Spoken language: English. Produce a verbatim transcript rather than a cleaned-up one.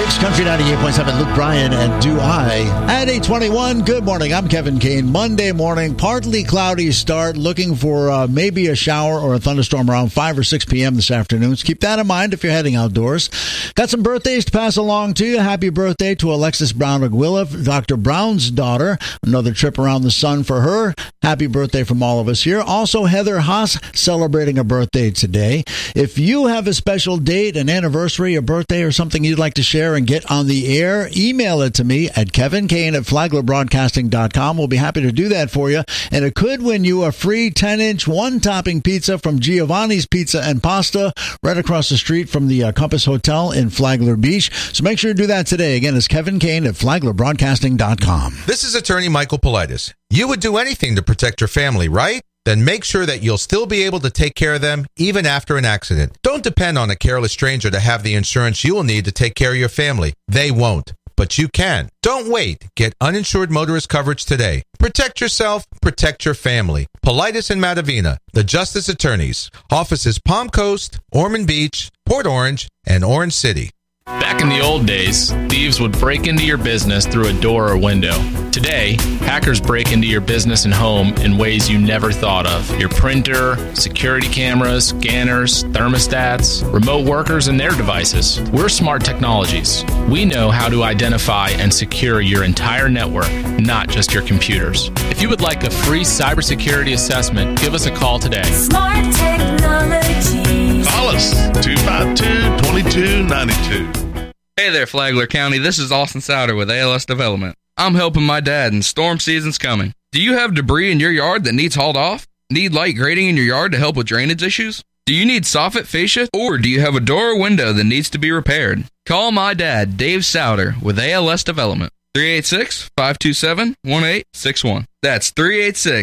six, Country ninety-eight point seven, Luke Bryan and Do I. At eight twenty-one, good morning. I'm Kevin Kane. Monday morning, partly cloudy start. Looking for uh, maybe a shower or a thunderstorm around five or six p.m. this afternoon. So keep that in mind if you're heading outdoors. Got some birthdays to pass along to you. Happy birthday to Alexis Brown Aguila, Doctor Brown's daughter. Another trip around the sun for her. Happy birthday from all of us here. Also, Heather Haas celebrating a birthday today. If you have a special date, an anniversary, a birthday, or something you'd like to share and get on the air, email it to me at kevin kane at flagler broadcasting dot com. We'll be happy to do that for you. And it could win you a free ten-inch one-topping pizza from Giovanni's Pizza and Pasta right across the street from the uh, Compass Hotel in Flagler Beach. So make sure to do that today. Again, it's Kevin Kane at flagler broadcasting dot com. This is attorney Michael Politis. You would do anything to protect your family, right? Then make sure that you'll still be able to take care of them even after an accident. Don't depend on a careless stranger to have the insurance you will need to take care of your family. They won't, but you can. Don't wait. Get uninsured motorist coverage today. Protect yourself, protect your family. Politis and Matavina, the Justice Attorneys. Offices Palm Coast, Ormond Beach, Port Orange, and Orange City. Back in the old days, thieves would break into your business through a door or window. Today, hackers break into your business and home in ways you never thought of. Your printer, security cameras, scanners, thermostats, remote workers, and their devices. We're Smart Technologies. We know how to identify and secure your entire network, not just your computers. If you would like a free cybersecurity assessment, give us a call today. Smart Technologies. Call us, two five two, two two nine two. Hey there, Flagler County. This is Austin Souder with A L S Development. I'm helping my dad, and storm season's coming. Do you have debris in your yard that needs hauled off? Need light grading in your yard to help with drainage issues? Do you need soffit fascia? Or do you have a door or window that needs to be repaired? Call my dad, Dave Souder, with A L S Development. three eight six, five two seven, one eight six one. That's three eight six,